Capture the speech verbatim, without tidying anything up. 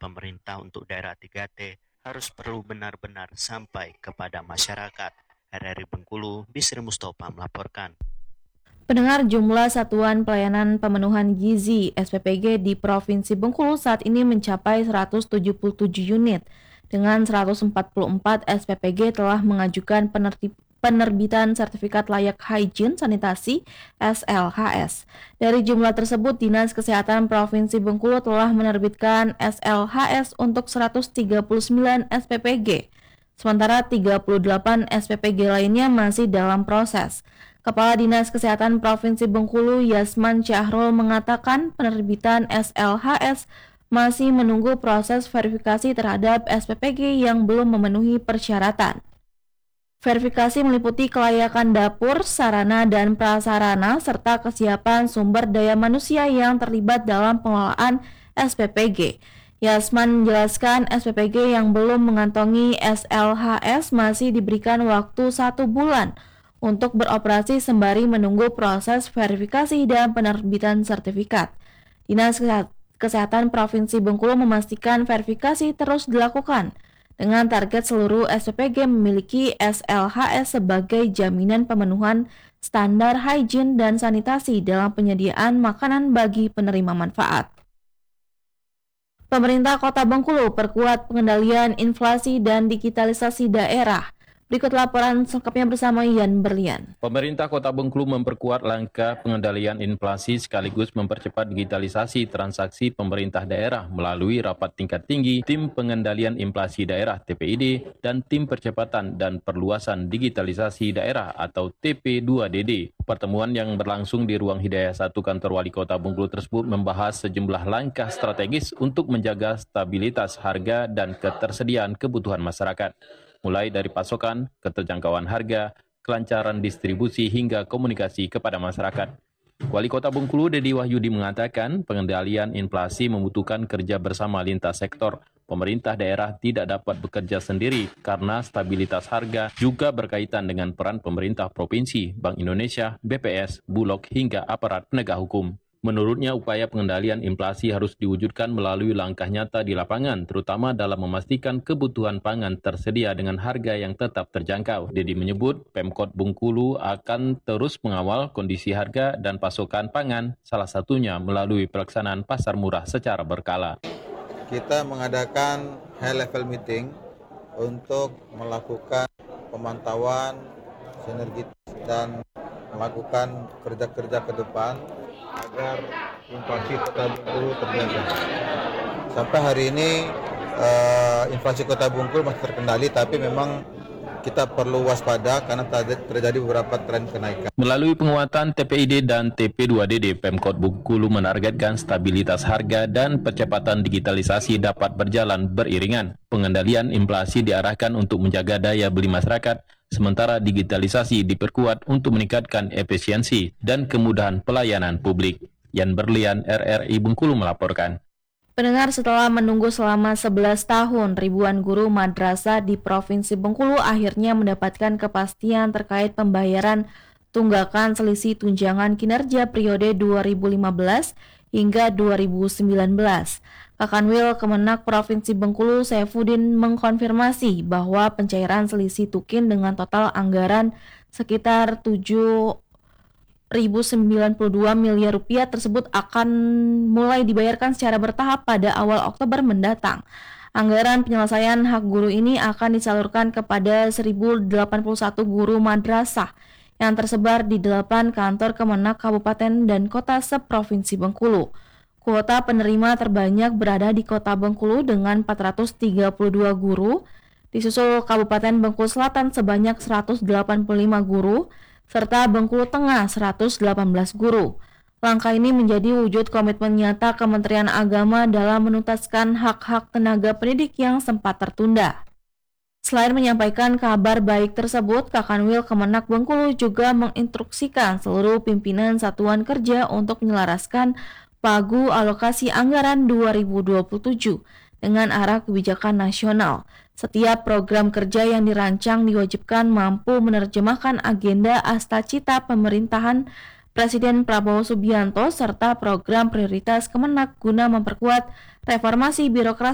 pemerintah untuk daerah tiga T harus perlu benar-benar sampai kepada masyarakat. R R I Bengkulu, Bisri Mustofa melaporkan. Pendengar, jumlah satuan pelayanan pemenuhan gizi S P P G di Provinsi Bengkulu saat ini mencapai seratus tujuh puluh tujuh unit. Dengan seratus empat puluh empat S P P G telah mengajukan penertib penerbitan sertifikat layak hygiene sanitasi S L H S. Dari jumlah tersebut, Dinas Kesehatan Provinsi Bengkulu telah menerbitkan S L H S untuk seratus tiga puluh sembilan S P P G. Sementara tiga puluh delapan S P P G lainnya masih dalam proses. Kepala Dinas Kesehatan Provinsi Bengkulu, Yasman Syahrul, mengatakan penerbitan S L H S masih menunggu proses verifikasi terhadap S P P G yang belum memenuhi persyaratan. Verifikasi meliputi kelayakan dapur, sarana dan prasarana, serta kesiapan sumber daya manusia yang terlibat dalam pengelolaan S P P G. Yasman menjelaskan S P P G yang belum mengantongi S L H S masih diberikan waktu satu bulan untuk beroperasi sembari menunggu proses verifikasi dan penerbitan sertifikat. Dinas Kesehatan Provinsi Bengkulu memastikan verifikasi terus dilakukan dengan target seluruh S P P G memiliki S L H S sebagai jaminan pemenuhan standar hygiene dan sanitasi dalam penyediaan makanan bagi penerima manfaat. Pemerintah Kota Bengkulu perkuat pengendalian inflasi dan digitalisasi daerah. Berikut laporan selengkapnya bersama Ian Berlian. Pemerintah Kota Bengkulu memperkuat langkah pengendalian inflasi sekaligus mempercepat digitalisasi transaksi pemerintah daerah melalui rapat tingkat tinggi Tim Pengendalian Inflasi Daerah T P I D dan Tim Percepatan dan Perluasan Digitalisasi Daerah atau T P dua D D. Pertemuan yang berlangsung di Ruang Hidayah satu Kantor Wali Kota Bengkulu tersebut membahas sejumlah langkah strategis untuk menjaga stabilitas harga dan ketersediaan kebutuhan masyarakat, mulai dari pasokan, keterjangkauan harga, kelancaran distribusi hingga komunikasi kepada masyarakat. Wali Kota Bengkulu Dedi Wahyudi mengatakan pengendalian inflasi membutuhkan kerja bersama lintas sektor. Pemerintah daerah tidak dapat bekerja sendiri karena stabilitas harga juga berkaitan dengan peran pemerintah provinsi, Bank Indonesia, B P S, Bulog hingga aparat penegak hukum. Menurutnya, upaya pengendalian inflasi harus diwujudkan melalui langkah nyata di lapangan, terutama dalam memastikan kebutuhan pangan tersedia dengan harga yang tetap terjangkau. Dedi menyebut, Pemkot Bengkulu akan terus mengawal kondisi harga dan pasokan pangan, salah satunya melalui pelaksanaan pasar murah secara berkala. Kita mengadakan high level meeting untuk melakukan pemantauan sinergitas dan melakukan kerja-kerja ke depan agar inflasi Kota Bengkulu terjaga. Sampai hari ini uh, inflasi Kota Bengkulu masih terkendali, tapi memang kita perlu waspada karena terjadi beberapa tren kenaikan. Melalui penguatan T P I D dan T P dua D D, Pemkot Bengkulu menargetkan stabilitas harga dan percepatan digitalisasi dapat berjalan beriringan. Pengendalian inflasi diarahkan untuk menjaga daya beli masyarakat, sementara digitalisasi diperkuat untuk meningkatkan efisiensi dan kemudahan pelayanan publik. Yan Berlian, R R I Bengkulu melaporkan. Pendengar, setelah menunggu selama sebelas tahun, ribuan guru madrasah di Provinsi Bengkulu akhirnya mendapatkan kepastian terkait pembayaran tunggakan selisih tunjangan kinerja periode dua ribu lima belas hingga dua ribu sembilan belas. Kakanwil Kemenak Provinsi Bengkulu, Saifuddin, mengkonfirmasi bahwa pencairan selisih tukin dengan total anggaran sekitar tujuh ribu sembilan puluh dua miliar rupiah tersebut akan mulai dibayarkan secara bertahap pada awal Oktober mendatang. Anggaran penyelesaian hak guru ini akan disalurkan kepada seribu delapan puluh satu guru madrasah yang tersebar di delapan kantor Kemenak Kabupaten dan Kota se-Provinsi Bengkulu. Kuota penerima terbanyak berada di Kota Bengkulu dengan empat ratus tiga puluh dua guru, disusul Kabupaten Bengkulu Selatan sebanyak seratus delapan puluh lima guru, serta Bengkulu Tengah seratus delapan belas guru. Langkah ini menjadi wujud komitmen nyata Kementerian Agama dalam menuntaskan hak-hak tenaga pendidik yang sempat tertunda. Selain menyampaikan kabar baik tersebut, Kakanwil Kemenak Bengkulu juga menginstruksikan seluruh pimpinan satuan kerja untuk menyelaraskan pagu alokasi anggaran dua ribu dua puluh tujuh dengan arah kebijakan nasional. Setiap program kerja yang dirancang diwajibkan mampu menerjemahkan agenda astacita pemerintahan Presiden Prabowo Subianto serta program prioritas Kemenak guna memperkuat reformasi birokrasi